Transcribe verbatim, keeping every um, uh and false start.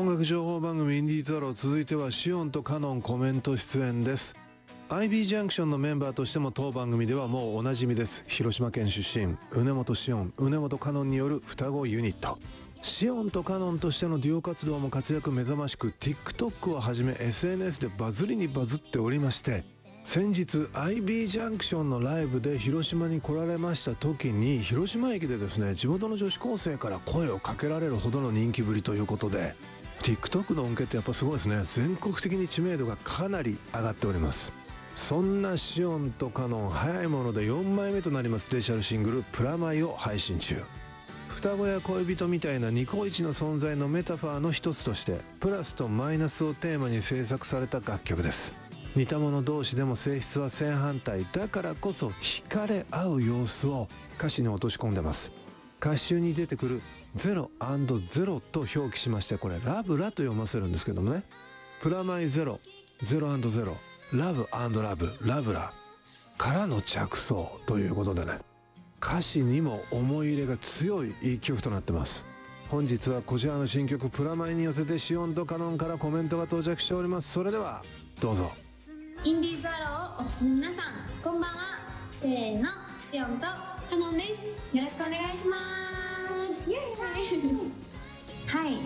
音楽情報番組インディーズアロー、続いてはシオンとカノンコメント出演です。 アイビー ジャンクションのメンバーとしても当番組ではもうおなじみです。広島県出身、畝本シオン、畝本カノンによる双子ユニット。シオンとカノンとしてのデュオ活動も活躍目覚ましく、 TikTok をはじめ エスエヌエス でバズりにバズっておりまして、先日 アイビー ジャンクションのライブで広島に来られました時に、広島駅でですね、地元の女子高生から声をかけられるほどの人気ぶりということで、 TikTok の恩恵ってやっぱすごいですね。全国的に知名度がかなり上がっております。そんなシオンとカノン、早いものでよんまいめとなりますスペシャルシングル「プラマイ」を配信中。双子や恋人みたいなニコイチの存在のメタファーの一つとして、プラスとマイナスをテーマに制作された楽曲です。似た者同士でも性質は正反対だからこそ惹かれ合う様子を歌詞に落とし込んでます。歌集に出てくるゼロ&ゼロと表記しまして、これラブラと読ませるんですけどもね、プラマイゼロ、ゼロ&ゼロ、ラブ&ラブ、ラブラからの着想ということでね、歌詞にも思い入れが強い一曲となってます。本日はこちらの新曲プラマイに寄せてシオンとカノンからコメントが到着しております。それではどうぞ。 インディーズアローをお聞きの皆さん、こんばんは。せーの、シオンとカノンです。よろしくお願いします。イエーイはい、